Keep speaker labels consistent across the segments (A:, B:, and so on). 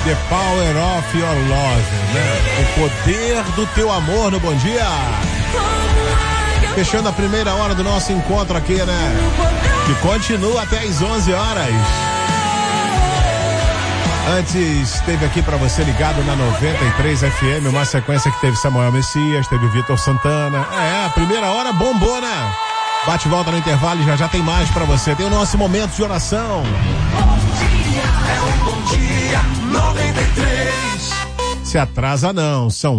A: The Power of Your Love, né? O poder do teu amor no Bom Dia. Fechando a primeira hora do nosso encontro aqui, né? Que continua até às 11 horas. Antes, teve aqui pra você ligado na 93 FM, uma sequência que teve Samuel Messias, teve Vitor Santana. A primeira hora bombou, né? Bate e volta no intervalo e já tem mais pra você. Tem o nosso momento de oração.
B: É um Bom Dia 93.
A: Se atrasa não, são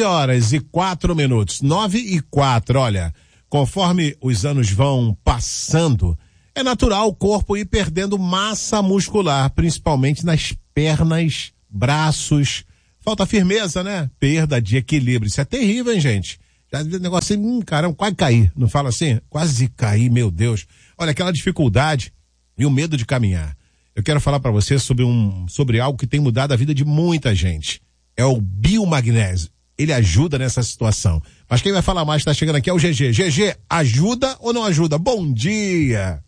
A: 9h04. 9h04, olha, conforme os anos vão passando, é natural o corpo ir perdendo massa muscular, principalmente nas pernas, braços, falta firmeza, né? Perda de equilíbrio, isso é terrível, hein, gente? Já vi um negócio assim, caramba, quase cair, não fala assim? Quase cair, meu Deus. Olha, aquela dificuldade e o medo de caminhar. Eu quero falar para você sobre algo que tem mudado a vida de muita gente. É o biomagnésio. Ele ajuda nessa situação. Mas quem vai falar mais está chegando aqui é o GG. GG, ajuda ou não ajuda? Bom dia!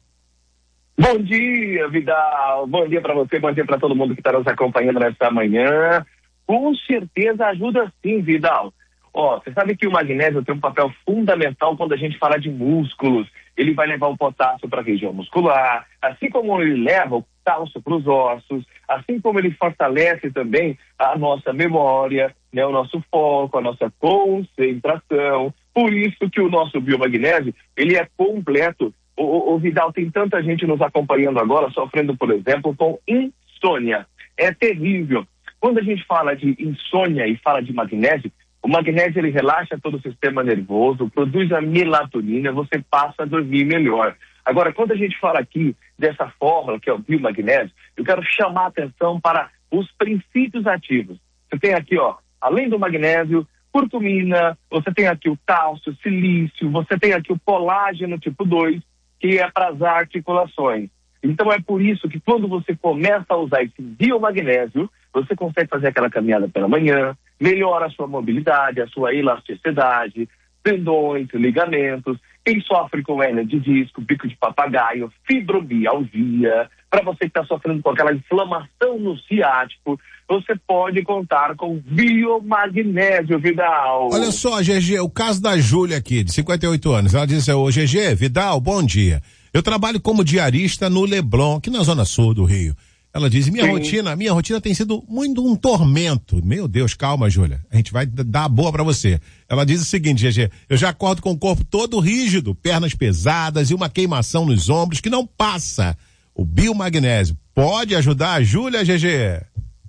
C: Bom dia, Vidal. Bom dia para você, bom dia para todo mundo que está nos acompanhando nesta manhã. Com certeza ajuda sim, Vidal. Você sabe que o magnésio tem um papel fundamental quando a gente fala de músculos. Ele vai levar o potássio para a região muscular, assim como ele leva o cálcio para os ossos, assim como ele fortalece também a nossa memória, né, o nosso foco, a nossa concentração. Por isso que o nosso biomagnésio, ele é completo. O Vidal, tem tanta gente nos acompanhando agora, sofrendo, por exemplo, com insônia. É terrível. Quando a gente fala de insônia e fala de magnésio, o magnésio ele relaxa todo o sistema nervoso, produz a melatonina, você passa a dormir melhor. Agora, quando a gente fala aqui dessa fórmula, que é o biomagnésio, eu quero chamar a atenção para os princípios ativos. Você tem aqui, além do magnésio, curcumina, você tem aqui o cálcio, silício, você tem aqui o colágeno tipo 2, que é para as articulações. Então é por isso que quando você começa a usar esse biomagnésio, você consegue fazer aquela caminhada pela manhã, melhora a sua mobilidade, a sua elasticidade, tendões, ligamentos. Quem sofre com hérnia de disco, bico de papagaio, fibromialgia, para você que está sofrendo com aquela inflamação no ciático, você pode contar com biomagnésio, Vidal.
A: Olha só, GG, o caso da Júlia aqui, de 58 anos, ela disse: ô GG, Vidal, bom dia. Eu trabalho como diarista no Leblon, aqui na zona sul do Rio. Ela diz: minha rotina tem sido muito um tormento. Meu Deus, calma, Júlia. A gente vai dar a boa pra você. Ela diz o seguinte, GG: eu já acordo com o corpo todo rígido, pernas pesadas e uma queimação nos ombros que não passa. O biomagnésio pode ajudar a Júlia, GG?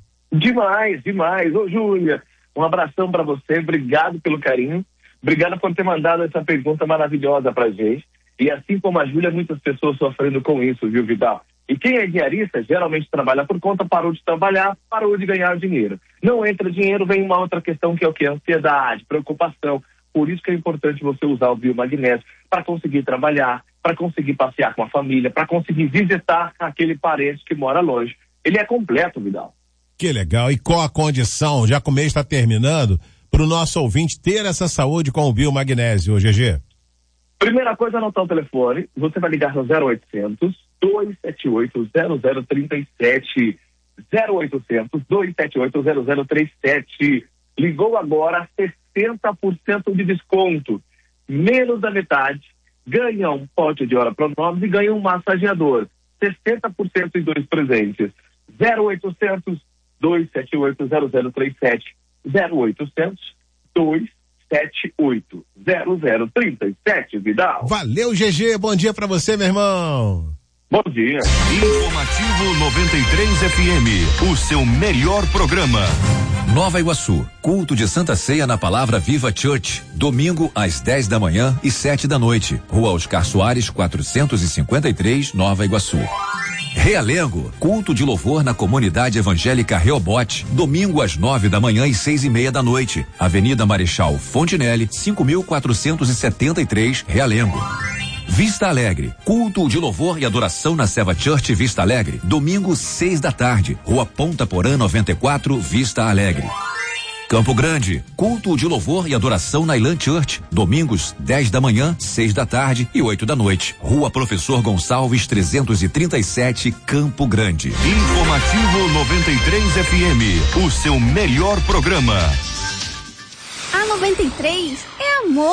C: Demais, demais. Ô, Júlia, um abração pra você. Obrigado pelo carinho. Obrigado por ter mandado essa pergunta maravilhosa pra gente. E assim como a Júlia, muitas pessoas sofrendo com isso, viu, Vidal? E quem é diarista geralmente trabalha por conta, parou de trabalhar, parou de ganhar dinheiro. Não entra dinheiro, vem uma outra questão que é o quê? Ansiedade, preocupação. Por isso que é importante você usar o biomagnésio para conseguir trabalhar, para conseguir passear com a família, para conseguir visitar aquele parente que mora longe. Ele é completo, Vidal.
A: Que legal. E qual a condição, já que o mês está terminando, para o nosso ouvinte ter essa saúde com o biomagnésio, GG?
C: Primeira coisa, anotar o telefone. Você vai ligar no 0800 278 0037. 0800 278 0037. Ligou agora, 60% de desconto. Menos da metade. Ganha um pote de Ora Pronomes e ganha um massageador. 60% em 2 presentes. 0800 278 0037. 0800 278 0037, Vidal.
A: Valeu, GG. Bom dia pra você, meu irmão.
C: Bom dia.
B: Informativo 93 FM, o seu melhor programa.
D: Nova Iguaçu, culto de Santa Ceia na Palavra Viva Church, domingo às 10 da manhã e 7 da noite. Rua Oscar Soares, 453, Nova Iguaçu. Realengo, culto de louvor na comunidade evangélica Reobote, domingo às 9 da manhã e 6:30 da noite. Avenida Marechal Fontinelli, 5473, Realengo. Vista Alegre, culto de louvor e adoração na Seva Church Vista Alegre, domingo 6 da tarde, Rua Ponta Porã 94, Vista Alegre. Campo Grande, culto de louvor e adoração na Ilan Church, domingos 10 da manhã, 6 da tarde e 8 da noite. Rua Professor Gonçalves 337, Campo Grande.
B: Informativo 93 FM, o seu melhor programa.
E: A 93 é amor.